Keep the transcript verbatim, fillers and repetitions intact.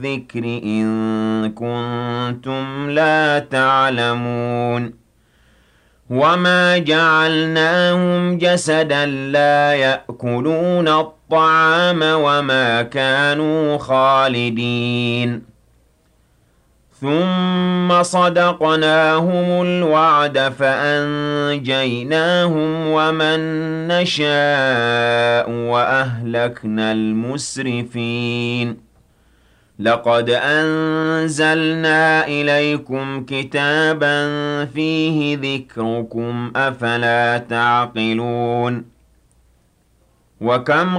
الذِّكْرِ إِن كُنتُمْ لَا تَعْلَمُونَ وَمَا جَعَلْنَاهُمْ جَسَدًا لَّا يَأْكُلُونَ الطَّعَامَ وَمَا كَانُوا خَالِدِينَ ثُمَّ صَدَقْنَاهُمُ الْوَعْدَ فَأَنجَيْنَاهُمْ وَمَن نَّشَاءُ وَأَهْلَكْنَا الْمُسْرِفِينَ لَقَدْ أَنزَلْنَا إِلَيْكُمْ كِتَابًا فِيهِ ذِكْرُكُمْ ۖ أَفَلَا تَعْقِلُونَ وَكَمْ